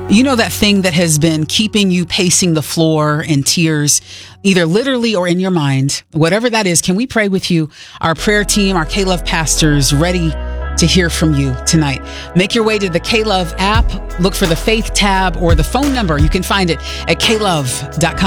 You know that thing that has been keeping you pacing the floor in tears, either literally or in your mind, whatever that is, can we pray with you? Our prayer team, our K-Love pastors, ready to hear from you tonight. Make your way to the K-Love app, look for the Faith tab or the phone number. You can find it at klove.com.